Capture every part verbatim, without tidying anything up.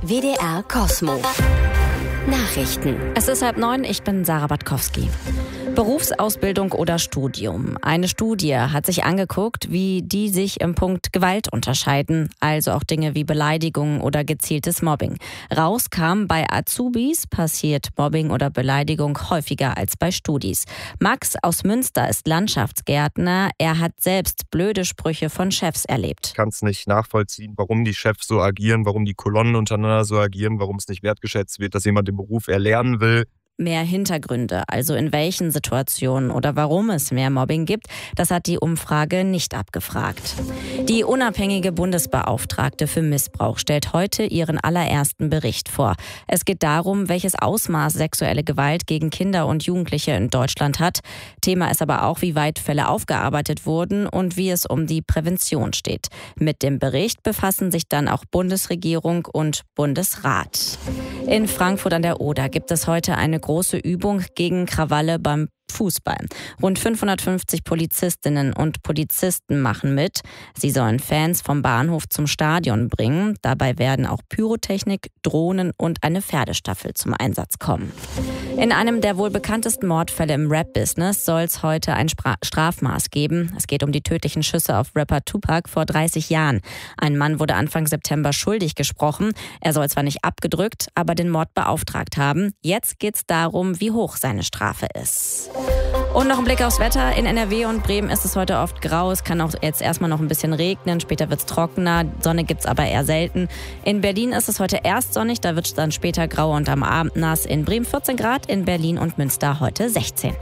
W D R Kosmo. Nachrichten. Es ist halb neun, ich bin Sarah Batkowski. Berufsausbildung oder Studium. Eine Studie hat sich angeguckt, wie die sich im Punkt Gewalt unterscheiden, also auch Dinge wie Beleidigung oder gezieltes Mobbing. Rauskam, bei Azubis passiert Mobbing oder Beleidigung häufiger als bei Studis. Max aus Münster ist Landschaftsgärtner. Er hat selbst blöde Sprüche von Chefs erlebt. Ich kann es nicht nachvollziehen, warum die Chefs so agieren, warum die Kolonnen untereinander so agieren, warum es nicht wertgeschätzt wird, dass jemand den Beruf erlernen will. Mehr Hintergründe, also in welchen Situationen oder warum es mehr Mobbing gibt, das hat die Umfrage nicht abgefragt. Die unabhängige Bundesbeauftragte für Missbrauch stellt heute ihren allerersten Bericht vor. Es geht darum, welches Ausmaß sexuelle Gewalt gegen Kinder und Jugendliche in Deutschland hat. Thema ist aber auch, wie weit Fälle aufgearbeitet wurden und wie es um die Prävention steht. Mit dem Bericht befassen sich dann auch Bundesregierung und Bundesrat. In Frankfurt an der Oder gibt es heute eine große Übung gegen Krawalle beim Fußball. Rund fünfhundertfünfzig Polizistinnen und Polizisten machen mit. Sie sollen Fans vom Bahnhof zum Stadion bringen. Dabei werden auch Pyrotechnik, Drohnen und eine Pferdestaffel zum Einsatz kommen. In einem der wohl bekanntesten Mordfälle im Rap-Business soll es heute ein Spra- Strafmaß geben. Es geht um die tödlichen Schüsse auf Rapper Tupac vor dreißig Jahren. Ein Mann wurde Anfang September schuldig gesprochen. Er soll zwar nicht abgedrückt, aber den Mord beauftragt haben. Jetzt geht es darum, wie hoch seine Strafe ist. Und noch ein Blick aufs Wetter. In N R W und Bremen ist es heute oft grau. Es kann auch jetzt erstmal noch ein bisschen regnen. Später wird es trockener. Sonne gibt es aber eher selten. In Berlin ist es heute erst sonnig. Da wird es dann später grau und am Abend nass. In Bremen vierzehn Grad, in Berlin und Münster heute sechzehn.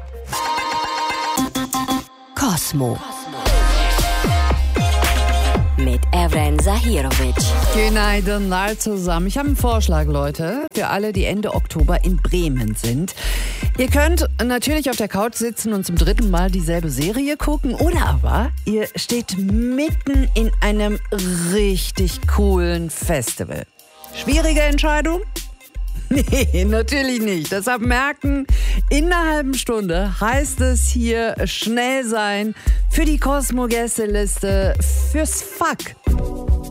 Kosmo. Mit Evren Zahirovic. Goeienaiden all zusammen. Ich habe einen Vorschlag, Leute, für alle, die Ende Oktober in Bremen sind. Ihr könnt natürlich auf der Couch sitzen und zum dritten Mal dieselbe Serie gucken, oder aber ihr steht mitten in einem richtig coolen Festival. Schwierige Entscheidung? Nee, natürlich nicht. Deshalb merken, in einer halben Stunde heißt es hier schnell sein für die Kosmo-Gästeliste fürs Fuck.